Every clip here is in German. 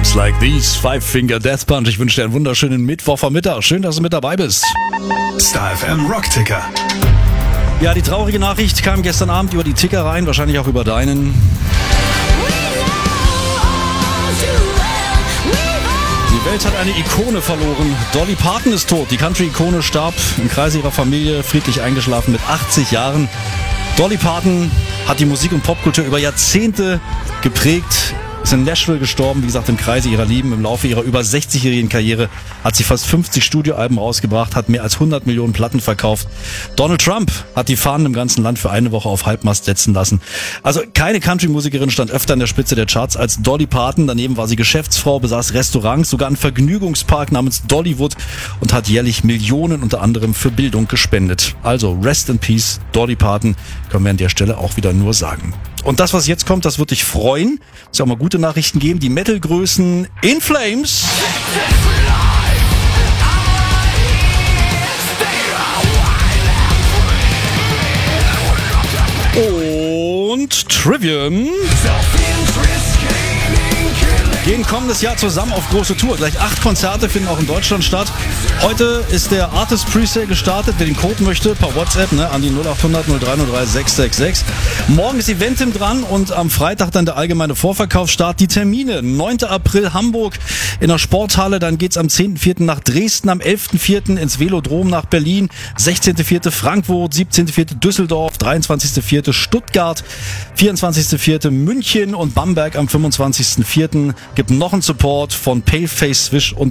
Times like these, Five Finger Death Punch. Ich wünsche dir einen wunderschönen Mittwochvormittag. Schön, dass du mit dabei bist. Star FM Rockticker. Ja, die traurige Nachricht kam gestern Abend über die Ticker rein, wahrscheinlich auch über deinen. Die Welt hat eine Ikone verloren. Dolly Parton ist tot. Die Country-Ikone starb im Kreise ihrer Familie, friedlich eingeschlafen mit 80 Jahren. Dolly Parton hat die Musik- und Popkultur über Jahrzehnte geprägt. Ist in Nashville gestorben, wie gesagt, im Kreise ihrer Lieben. Im Laufe ihrer über 60-jährigen Karriere hat sie fast 50 Studioalben rausgebracht, hat mehr als 100 Millionen Platten verkauft. Donald Trump hat die Fahnen im ganzen Land für eine Woche auf Halbmast setzen lassen. Also keine Country-Musikerin stand öfter an der Spitze der Charts als Dolly Parton. Daneben war sie Geschäftsfrau, besaß Restaurants, sogar einen Vergnügungspark namens Dollywood und hat jährlich Millionen unter anderem für Bildung gespendet. Also rest in peace, Dolly Parton, können wir an der Stelle auch wieder nur sagen. Und das, was jetzt kommt, das wird dich freuen. Es soll auch mal gute Nachrichten geben. Die Metal-Größen In Flames und Trivium gehen kommendes Jahr zusammen auf große Tour. Gleich 8 Konzerte finden auch in Deutschland statt. Heute ist der Artist Presale gestartet. Wer den Code möchte, per WhatsApp an die 0800 0303 666. Morgen ist Eventim dran und am Freitag dann der allgemeine Vorverkaufsstart. Die Termine: 9. April Hamburg in der Sporthalle, dann geht's am 10.4. nach Dresden, am 11.4. ins Velodrom nach Berlin, 16.4. Frankfurt, 17.4. Düsseldorf, 23.4. Stuttgart, 24.4. München und Bamberg am 25.4. Gibt noch einen Support von Paleface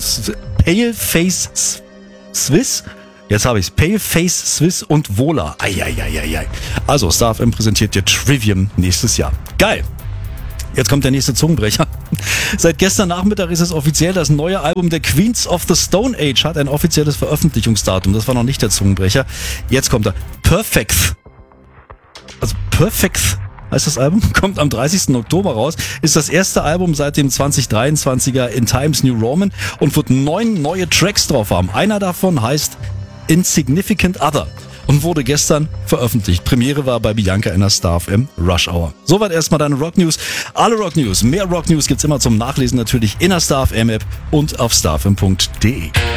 Swiss. Jetzt habe ich's. Paleface Swiss und Vola. Eieieiei. Also Star FM präsentiert dir Trivium nächstes Jahr. Geil. Jetzt kommt der nächste Zungenbrecher. Seit gestern Nachmittag ist es offiziell, das neue Album der Queens of the Stone Age hat ein offizielles Veröffentlichungsdatum. Das war noch nicht der Zungenbrecher. Jetzt kommt er. Perfect. Also Perfect heißt das Album, kommt am 30. Oktober raus, ist das erste Album seit dem 2023er In Times New Roman und wird 9 neue Tracks drauf haben. Einer davon heißt Insignificant Other und wurde gestern veröffentlicht. Premiere war bei Bianca in der Star FM Rush Hour. Soweit erstmal deine Rock News. Alle Rock News, mehr Rock News gibt's immer zum Nachlesen natürlich in der Star FM App und auf starfm.de.